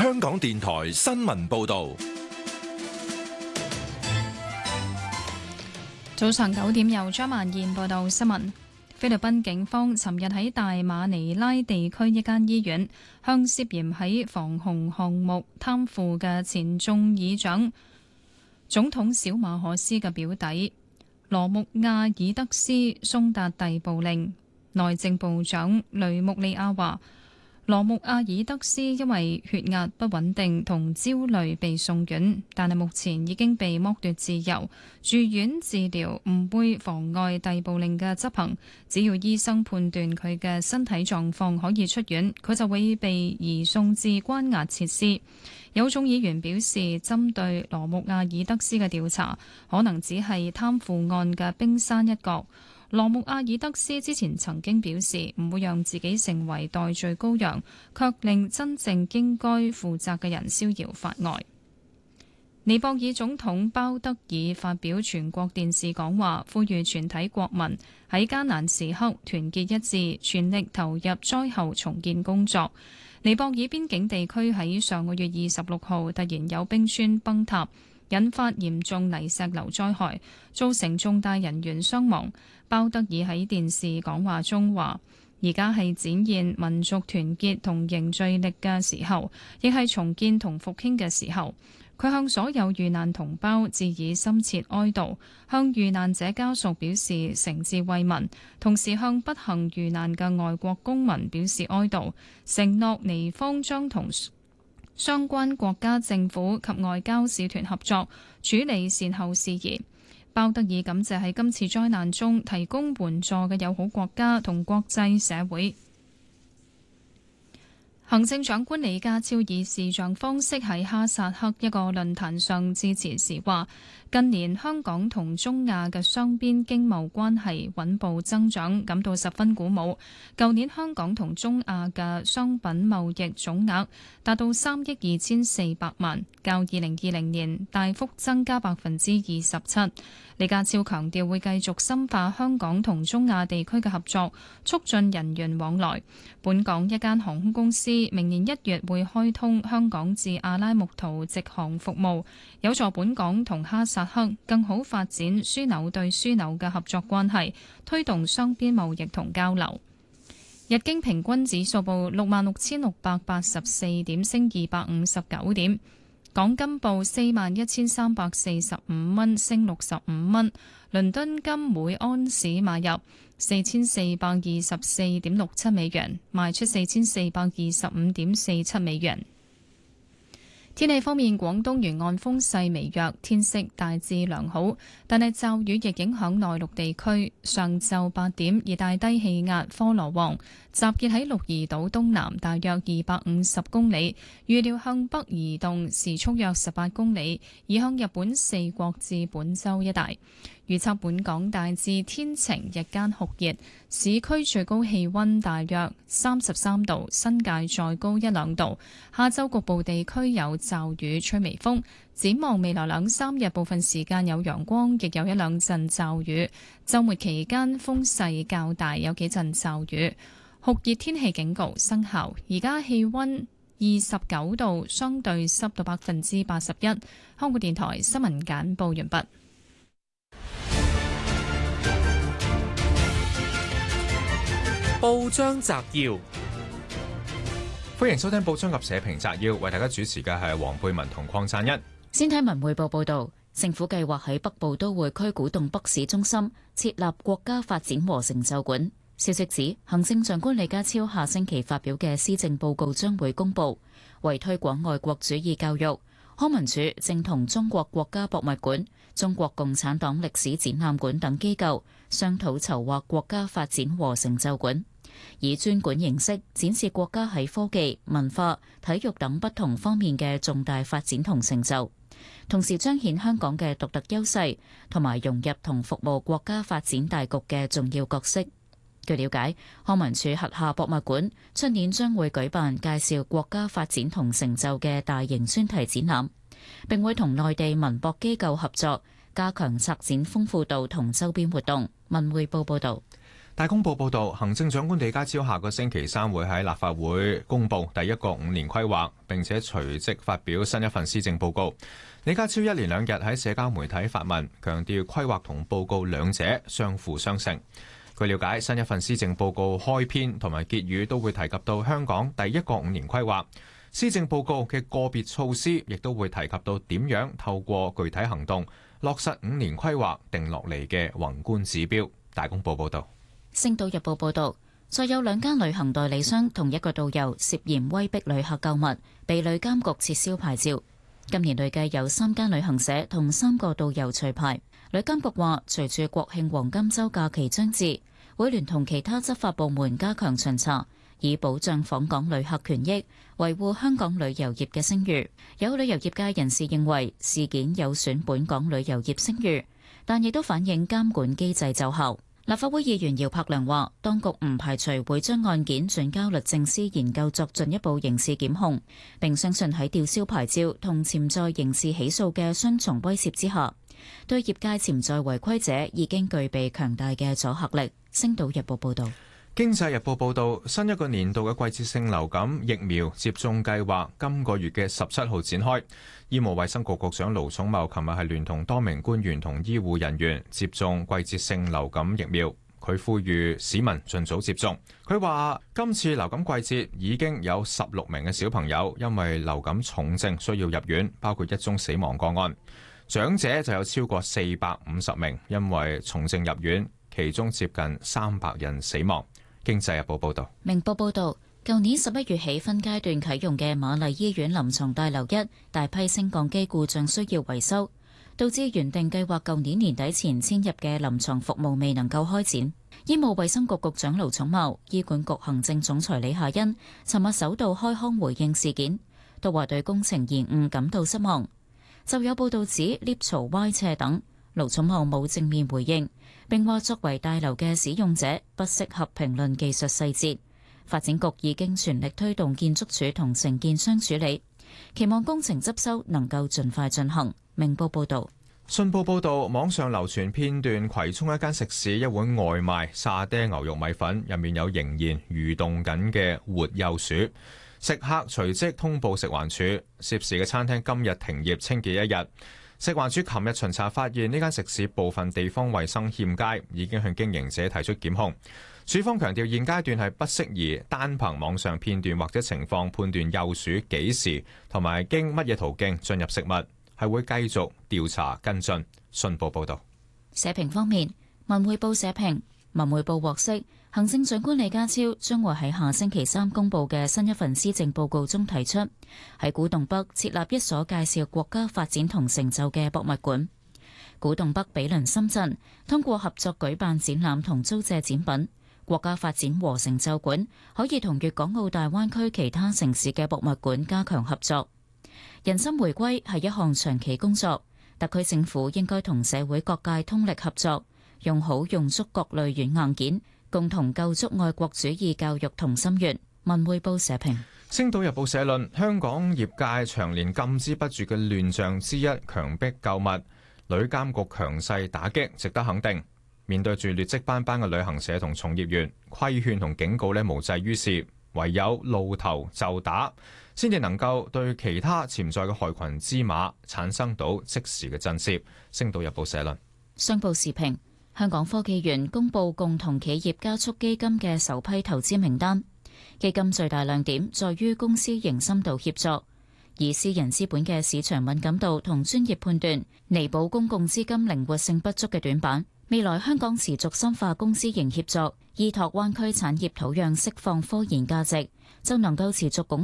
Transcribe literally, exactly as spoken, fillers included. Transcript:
香港電台新聞報道。 早上九點，由張曼燕報道新聞。菲律賓警方尋日喺大馬尼拉地區一間醫院，向涉嫌喺防洪項目貪腐嘅前眾議長總統小馬可斯嘅表弟羅穆亞爾德斯送達逮捕令。內政部長雷穆利亞話，羅穆亞爾德斯因為血壓不穩定同焦慮被送院，但係目前已經被剝奪自由，住院治療唔會妨礙逮捕令嘅執行。只要醫生判斷佢嘅身體狀況可以出院，佢就會被移送至關押設施。有眾議員表示，針對羅穆亞爾德斯嘅調查可能只係貪腐案嘅冰山一角。羅穆亞爾德斯之前曾經表示唔會讓自己成為代罪羔羊，卻令真正應該負責嘅人逍遙法外。尼泊爾總統鮑德爾發表全國電視講話，呼籲全體國民喺艱難時刻團結一致，全力投入災後重建工作。尼泊爾邊境地區喺上個月二十六號突然有冰川崩塌，引發嚴重泥石流災害，造成重大人員傷亡。鮑德爾喺電視講話中話，而家係展現民族團結同凝聚力嘅時候，亦係重建同復興嘅時候。佢向所有遇難同胞致以深切哀悼，向遇難者家屬表示誠摯慰問，同時向不幸遇難嘅外國公民表示哀悼，承諾尼方將同相關國家政府及外交使團合作，處理善後事宜。鮑德爾感謝喺今次災難中提供援助嘅友好國家同國際社會。行政長官李家超以視像方式喺哈薩克一個論壇上致辭時話，近年香港同中亞嘅雙邊經貿關係穩步增長，感到十分鼓舞。舊年香港同中亞嘅商品貿易總額達到三億二千四百萬，較二零二零年大幅增加百分之二十七。李家超強調會繼續深化香港同中亞地區嘅合作，促進人員往來。本港一間航空公司明年一月會開通香港至阿拉木圖直航服務，有助本港同哈薩克更好發展樞紐對樞紐嘅合作關係，推動雙邊貿易同交流。日經平均指數報六萬六千六百八十四點，升二百五十九點。港金報四萬一千三百四十五蚊，升六十五蚊。倫敦金每安士買入四千四百二十四點六七美元，賣出四千四百二十五點四七美元。天氣方面，廣東沿岸風勢微弱，天色大致良好，但係驟雨亦影響內陸地區。上晝八點，熱帶低氣壓科羅旺集結喺鹿兒島東南，大約二百五十公里，預料向北移動，時速約十八公里，移向日本四國至本州一帶。預測本港大致天晴，日間酷熱，市區最高氣溫大約三十三度，新界再高一兩度。下週局部地區有驟雨，吹微風。展望未來兩三日，部分時間有陽光，亦有一兩陣驟雨。週末期間風勢較大，有幾陣驟雨。酷熱天氣警告生效。而家氣溫二十九度，相對濕度百分之八十一。香港電台新聞簡報完畢。 報章摘要，歡迎收聽報章及社評摘要，為大家主持嘅係黃貝文同鄺贊一。 先睇文匯報報道，政府計劃喺北部都會區古洞北市中心設立國家發展和成就館。消息指，行政長官李家超下星期發表嘅施政報告將會公布，為推廣愛國主義教育，康文署正同中國國家博物館、中國共產黨歷史展覽館等機構商討籌劃國家發展和成就館，以專館形式展示國家喺科技、文化、體育等不同方面嘅重大發展同成就，同時彰顯香港嘅獨特優勢，同埋融入同服務國家發展大局嘅重要角色。據了解，康文署轄下博物館出年將會舉辦介紹國家發展同成就嘅大型專題展覽，並會同內地文博機構合作，加強策展豐富度同周邊活動。文匯報報道。 大公報報導，行政長官李家超下個星期三會喺立法會公布第一個五年規劃，並且隨即發表新一份施政報告。李家超一連兩日喺社交媒體發文，強調規劃同報告兩者相輔相成。據了解，新一份施政報告開篇同埋結語都會提及到香港第一個五年規劃。施政報告嘅個別措施亦都會提及到點樣透過具體行動落實五年規劃定落嚟嘅宏觀指標。大公報報導。 星島日報報導，再有兩間旅行代理商同一個導遊涉嫌威逼旅客購物，被旅監局撤銷牌照。今年累計有三間旅行社同三個導遊除牌。旅監局話，隨住國慶黃金週假期將至，會聯同其他執法部門加強巡查，以保障訪港旅客權益，維護香港旅遊業嘅聲譽。有旅遊業界人士認為事件有損本港旅遊業聲譽，但亦都反映監管機制奏效。立法會議員姚柏良話，當局唔排除會將案件轉交律政司研究作進一步刑事檢控，並相信喺吊銷牌照同潛在刑事起訴嘅雙重威懾之下，對業界潛在違規者已經具備強大嘅阻嚇力。星島日報報道。 經濟日報報導，新一個年度嘅季節性流感疫苗接種計劃今個月嘅十七號展開。醫務衛生局局長盧寵茂琴日係聯同多名官員同醫護人員接種季節性流感疫苗。佢呼籲市民盡早接種。佢話今次流感季節已經有十六名嘅小朋友因為流感重症需要入院，包括一宗死亡個案。長者就有超過四百五十名因為重症入院，其中接近三百人死亡。經濟日報報道。 明報報道，舊年十一月起分階段啟用嘅瑪麗醫院臨床大樓一大批升降機故障需要維修，導致原定計劃舊年年底前遷入嘅臨床服務未能夠開展。醫務衛生局局長盧寵茂、醫管局行政總裁李夏茵尋日首度開腔回應事件，都話對工程延誤感到失望。就有報道指 lift 槽歪斜等，盧寵茂冇正面回應，並話作為大樓嘅使用者不適合評論技術細節。發展局已經全力推動建築署同承建商處理，期望工程執修能夠盡快進行。明報報道。 信報報導，網上流傳片段，葵涌一間食肆一碗外賣沙爹牛肉米粉入面有仍然蠕動緊嘅活幼鼠，食客隨即通報食環署，涉事嘅餐廳今日停業清潔一日。食環署琴日巡查發現呢間食肆部分地方衛生欠佳，已經向經營者提出檢控。署方強調現階段係不適宜單憑網上片段或者情況判斷幼鼠幾時同埋經乜嘢途徑進入食物，係會繼續調查跟進。信報報導。 社評方面，文匯報社評，文匯報獲悉，行政長官李家超將會喺下星期三公佈嘅新一份施政報告中提出，喺古洞北設立一所介紹國家發展同成就嘅博物館。古洞北毗鄰深圳，通過合作舉辦展覽同租借展品，國家發展和成就館可以同粵港澳大灣區其他城市嘅博物館加強合作。人心回歸係一項長期工作，特區政府應該同社會各界通力合作，用好用足各類軟硬件，共同構築愛國主義教育同心願。文匯報社評。 星島日報社論：香港業界長年禁之不絕嘅亂象之一，強迫購物，旅監局強勢打擊，值得肯定。面對住劣跡斑斑嘅旅行社同從業員，規勸同警告呢無濟於事，唯有露頭就打，先至能夠對其他潛在嘅害群之馬產生到即時嘅震懾。星島日報社論。 商報時評：香港科技園公佈共同企業加速基金嘅首批投資名單，基金最大亮點在於公私營深度協作，以私人資本嘅市場敏感度同專業判斷，彌補公共資金靈活性不足嘅短板。未來香港持續深化公私營協作，依託灣區產業土壤釋放科研價值，就能夠持續鞏